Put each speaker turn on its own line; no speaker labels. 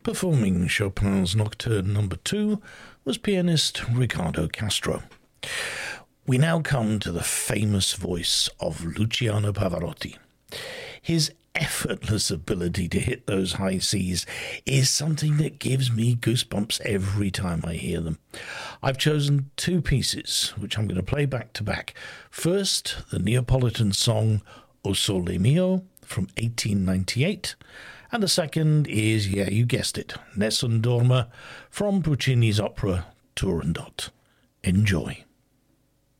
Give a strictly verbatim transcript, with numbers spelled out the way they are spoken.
Performing Chopin's Nocturne number two was pianist Riccardo Castro. We now come to the famous voice of Luciano Pavarotti. His effortless ability to hit those high C's is something that gives me goosebumps every time I hear them. I've chosen two pieces, which I'm going to play back to back. First, the Neapolitan song O Sole Mio from eighteen ninety-eight, and the second is, yeah, you guessed it, Nessun Dorma from Puccini's opera Turandot. Enjoy.